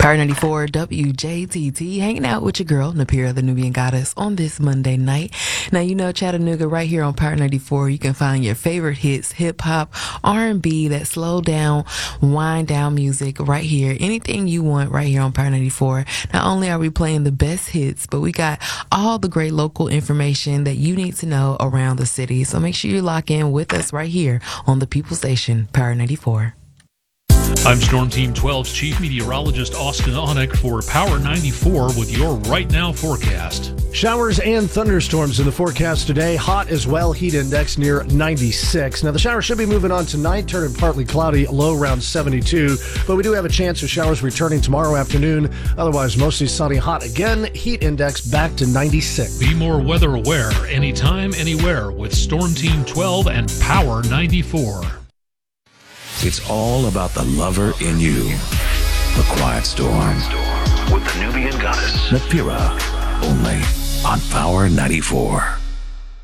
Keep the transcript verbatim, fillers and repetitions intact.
Power ninety-four W J T T, hanging out with your girl, Napira, the Nubian Goddess, on this Monday night. Now, you know, Chattanooga, right here on Power ninety-four, you can find your favorite hits, hip-hop, R and B, that slow down, wind down music right here. Anything you want right here on Power ninety-four. Not only are we playing the best hits, but we got all the great local information that you need to know around the city. So make sure you lock in with us right here on the People Station, Power ninety-four. I'm Storm Team twelve's Chief Meteorologist Austin Onick for Power ninety-four with your Right Now forecast. Showers and thunderstorms in the forecast today. Hot as well. Heat index near ninety-six. Now, the showers should be moving on tonight, turning partly cloudy, low around seventy-two. But we do have a chance of showers returning tomorrow afternoon. Otherwise, mostly sunny, hot again. Heat index back to ninety-six. Be more weather aware anytime, anywhere with Storm Team twelve and Power ninety-four. It's all about the lover in you. The Quiet Storm. With the Nubian Goddess. Napira. Only on Power ninety-four.